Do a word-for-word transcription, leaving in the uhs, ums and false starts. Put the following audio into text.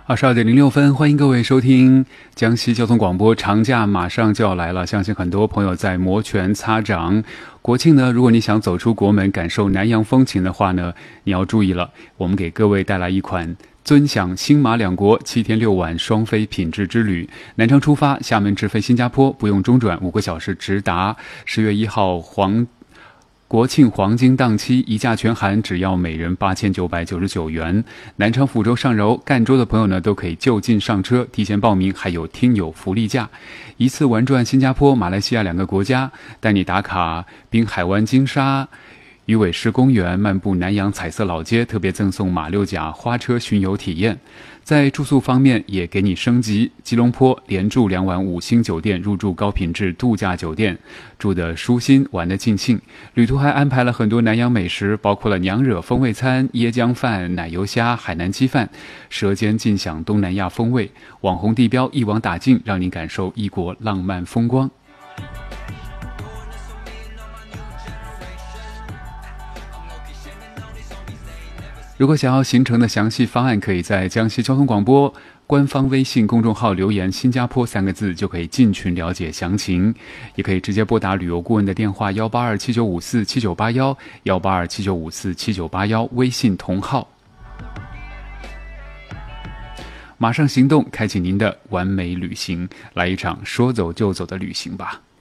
二十二点零六分，欢迎各位收听江西交通广播。长假马上就要来了，相信很多朋友在摩拳擦掌。国庆呢，如果你想走出国门感受南洋风情的话呢，你要注意了，我们给各位带来一款尊享新马两国七天六晚双飞品质之旅。南昌出发，厦门直飞新加坡，不用中转，五个小时直达。十月一号黄国庆黄金档期，一价全含，只要每人八千九百九十九元。南昌、抚州、上柔、赣州的朋友呢，都可以就近上车，提前报名，还有听友福利价，一次玩转新加坡、马来西亚两个国家，带你打卡滨海湾金沙、鱼尾狮公园，漫步南洋彩色老街，特别赠送马六甲花车巡游体验。在住宿方面也给你升级，吉隆坡连住两晚五星酒店，入住高品质度假酒店，住得舒心，玩得尽兴。旅途还安排了很多南洋美食，包括了娘惹风味餐、椰浆饭、奶油虾、海南鸡饭，舌尖尽享东南亚风味。网红地标一网打尽，让你感受异国浪漫风光。如果想要行程的详细方案，可以在江西交通广播官方微信公众号留言新加坡三个字，就可以进群了解详情。也可以直接拨打旅游顾问的电话幺八二七九五四七九八一，幺八二七九五四七九八一，微信同号。马上行动，开启您的完美旅行，来一场说走就走的旅行吧。